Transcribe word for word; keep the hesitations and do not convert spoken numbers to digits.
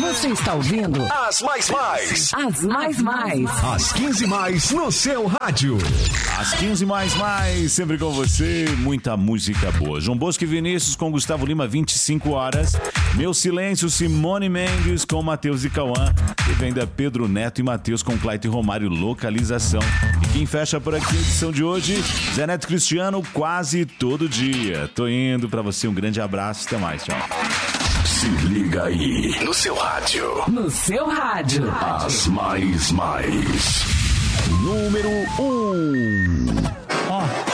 Você está ouvindo As Mais Mais. As Mais Mais. As quinze mais no seu rádio. As quinze mais mais, sempre com você, muita música boa. João Bosco e Vinícius com Gustavo Lima, vinte e cinco horas. Meu Silêncio, Simone Mendes com Matheus e Cauã. E vem da Pedro Neto e Matheus com Clayton e Romário, Localização. E quem fecha por aqui a edição de hoje, Zé Neto Cristiano, Quase Todo Dia. Tô indo pra você, um grande abraço, até mais, tchau. Se liga aí no seu rádio. No seu rádio. As Mais Mais. Número um. Ó.